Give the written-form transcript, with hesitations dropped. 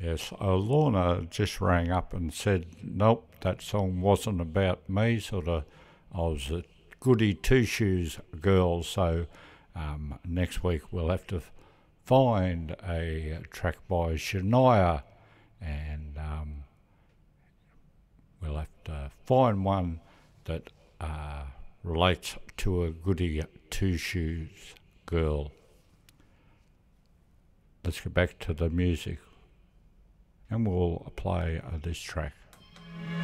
Yes, Lorna just rang up and said, nope, that song wasn't about me. I was a goody two shoes girl, so next week we'll have to find a track by Shania, and we'll have to find one that relates to a goody two shoes girl. Let's get back to the music, and we'll play this track.